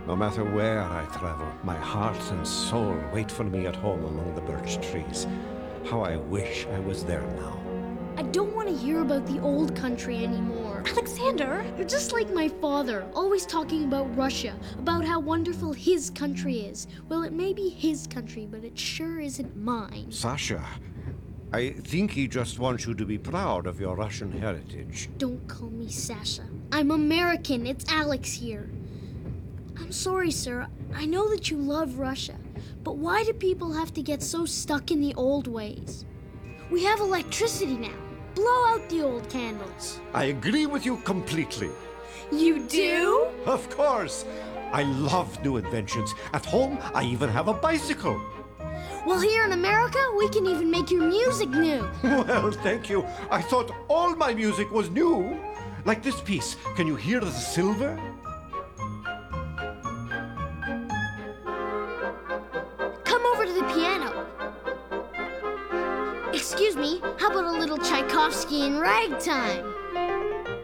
No matter where I travel, my heart and soul wait for me at home among the birch trees. How I wish I was there now. I don't want to hear about the old country anymore. Alexander! You're just like my father, always talking about Russia, about how wonderful his country is. Well, it may be his country, but it sure isn't mine. Sasha, I think he just wants you to be proud of your Russian heritage. Don't call me Sasha. I'm American. It's Alex here. I'm sorry, sir. I know that you love Russia, but why do people have to get so stuck in the old ways? We have electricity now. Blow out the old candles. I agree with you completely. You do? Of course. I love new inventions. At home, I even have a bicycle. Well, here in America, we can even make your music new. Well, thank you. I thought all my music was new. Like this piece. Can you hear the silver? Come over to the piano. Excuse me, how about a little Tchaikovsky in ragtime?